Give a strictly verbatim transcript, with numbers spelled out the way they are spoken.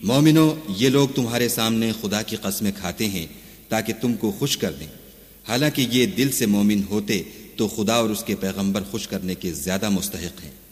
मोमिनो, ये लोग तुम्हारे सामने खुदा की कसमें खाते हैं ताकि तुमको खुश कर दें, हालांकि ये दिल से मोमिन होते तो खुदा और उसके पैगंबर खुश करने के ज्यादा मुस्तहिक हैं।